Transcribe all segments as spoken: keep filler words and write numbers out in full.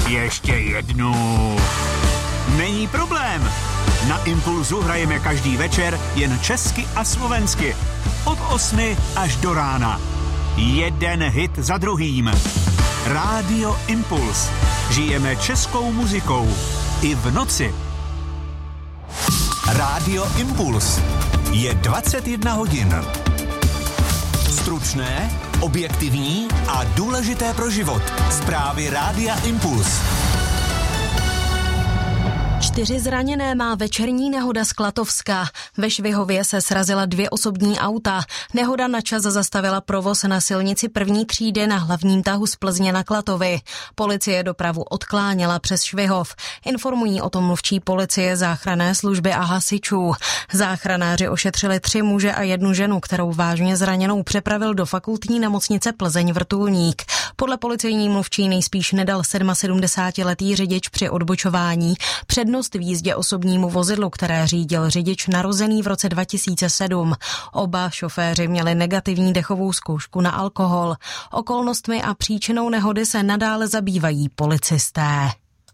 Ještě jednu. Není problém. Na Impulzu hrajeme každý večer jen česky a slovensky. Od osmi až do rána. Jeden hit za druhým. Rádio Impuls. Žijeme českou muzikou. I v noci. Rádio Impuls. Je dvacet jedna hodin. Stručné, objektivní a důležité pro život. Zprávy Rádia Impuls. Čtyři zraněné má večerní nehoda z Klatovska. Ve Švihově se srazila dvě osobní auta. Nehoda načas zastavila provoz na silnici první třídy na hlavním tahu z Plzně na Klatovy. Policie dopravu odkláněla přes Švihov. Informují o tom mluvčí policie, záchranné služby a hasičů. Záchranáři ošetřili tři muže a jednu ženu, kterou vážně zraněnou přepravil do fakultní nemocnice Plzeň Vrtulník. Podle policejní mluvčí nejspíš nedal sedmasedmdesátiletý řidič při odbočování přednost v jízdě osobnímu vozidlu, které řídil řidič narozený v roce dva tisíce sedm. Oba šoféři měli negativní dechovou zkoušku na alkohol. Okolnostmi a příčinou nehody se nadále zabývají policisté.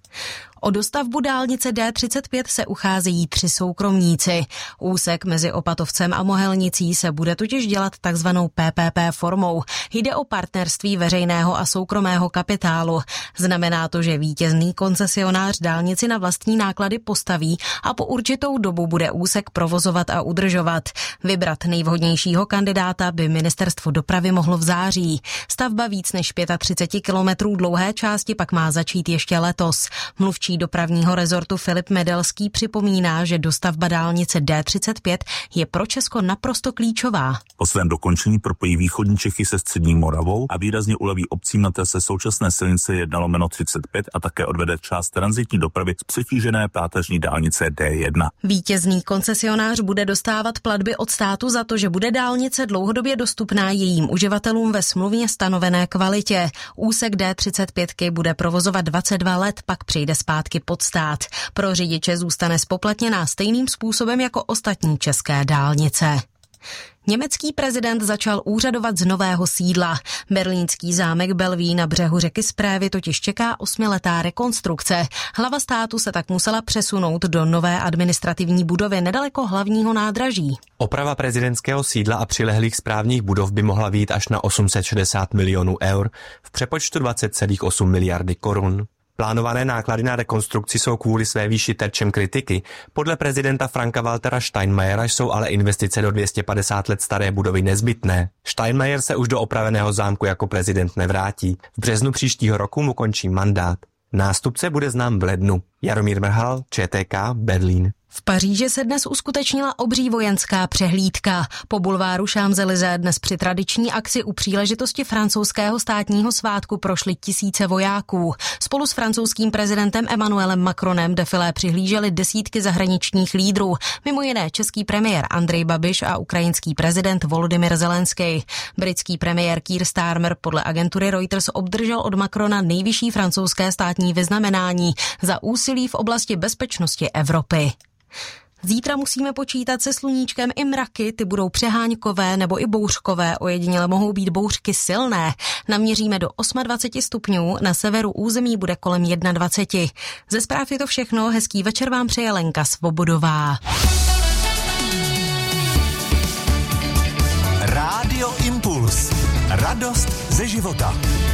O dostavbu dálnice D třicet pět se ucházejí tři soukromníci. Úsek mezi Opatovcem a Mohelnicí se bude totiž dělat takzvanou P P P formou. Jde o partnerství veřejného a soukromého kapitálu. Znamená to, že vítězný koncesionář dálnici na vlastní náklady postaví a po určitou dobu bude úsek provozovat a udržovat. Vybrat nejvhodnějšího kandidáta by ministerstvo dopravy mohlo v září. Stavba víc než třicet pět kilometrů dlouhé části pak má začít ještě letos. Mluvčí dopravního rezortu Filip Medelský připomíná, že dostavba dálnice D třicet pět je pro Česko naprosto klíčová. Po svém dokončení propojí východní Čechy se střední Moravou a výrazně uleví obcím na trase současné silnice jedna lomeno třicet pět a také odvede část tranzitní dopravy z přetížené páteřní dálnice D jedna. Vítězný koncesionář bude dostávat platby od státu za to, že bude dálnice dlouhodobě dostupná jejím uživatelům ve smluvně stanovené kvalitě. Úsek D třicet pět bude provozovat dvacet dva let, pak přijde zpátky pod stát. Pro řidiče zůstane spoplatněná stejným způsobem jako ostatní české dálnice. Německý prezident začal úřadovat z nového sídla. Berlínský zámek Bellevue na břehu řeky Správy totiž čeká osmiletá rekonstrukce. Hlava státu se tak musela přesunout do nové administrativní budovy nedaleko hlavního nádraží. Oprava prezidentského sídla a přilehlých správních budov by mohla vyjít až na osm set šedesát milionů eur, v přepočtu dvacet celá osm miliardy korun. Plánované náklady na rekonstrukci jsou kvůli své výši terčem kritiky. Podle prezidenta Franka-Waltera Steinmeiera jsou ale investice do dvě stě padesát let staré budovy nezbytné. Steinmeier se už do opraveného zámku jako prezident nevrátí. V březnu příštího roku mu končí mandát. Nástupce bude znám v lednu. Jaromír Mrhal, Č T K, Berlín. V Paříži se dnes uskutečnila obří vojenská přehlídka. Po bulváru Champs-Élysées dnes při tradiční akci u příležitosti francouzského státního svátku prošly tisíce vojáků. Spolu s francouzským prezidentem Emmanuelem Macronem defilé přihlíželi desítky zahraničních lídrů, mimo jiné český premiér Andrej Babiš a ukrajinský prezident Volodymyr Zelenský. Britský premiér Keir Starmer podle agentury Reuters obdržel od Macrona nejvyšší francouzské státní vyznamenání za úsilí v oblasti bezpečnosti Evropy. Zítra musíme počítat se sluníčkem i mraky, ty budou přeháňkové nebo i bouřkové, ojediněle mohou být bouřky silné. Naměříme do dvacet osm stupňů, na severu území bude kolem dvacet jedna. Ze zpráv je to všechno, hezký večer vám přeje Lenka Svobodová. Rádio Impuls. Radost ze života.